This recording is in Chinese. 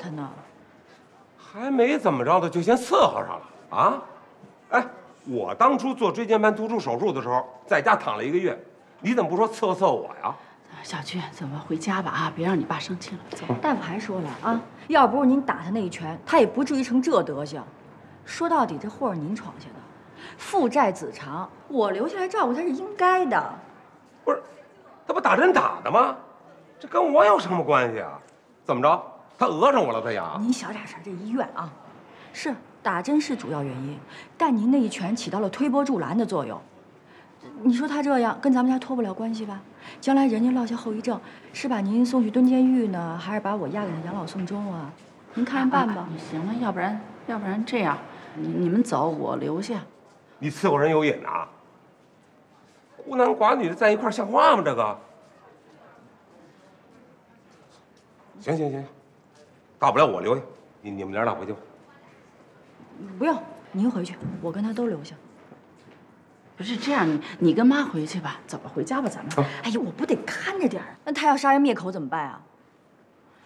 他呢。 还没怎么着的，就先伺候上了啊？哎，我当初做椎间盘突出手术的时候，在家躺了1个月，你怎么不说伺候我呀？ 小军，走吧，回家吧啊，别让你爸生气了。走。 大夫还说了啊，要不是您打他那一拳，他也不至于成这德行。说到底，这祸是您闯下的，父债子偿，我留下来照顾他是应该的。 不是，他不打针打的吗？这跟我有什么关系啊？怎么着？他讹上我了？他想？ 您小点声，这医院啊，是打针是主要原因，但您那一拳起到了推波助澜的作用。你说他这样跟咱们家脱不了关系吧？将来人家落下后遗症，是把您送去蹲监狱呢，还是把我押给他养老送终啊？您看着办吧。 行了，要不然这样，你们走，我留下。 你伺候人有瘾呐？孤男寡女的在一块儿像话吗？这个？行，大不了我留下，你们娘俩回去吧。 不用，您回去，我跟他都留下。 不是这样，你跟妈回去吧，走吧，回家吧，咱们。 哎呦，我不得看着点儿？那他要杀人灭口怎么办啊？